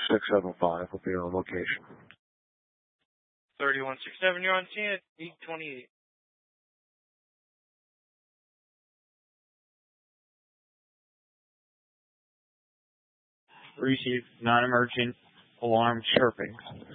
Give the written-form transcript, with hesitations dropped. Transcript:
675 will be on location. 3167, you're on scene at 828. Receive non-emergent alarm chirping.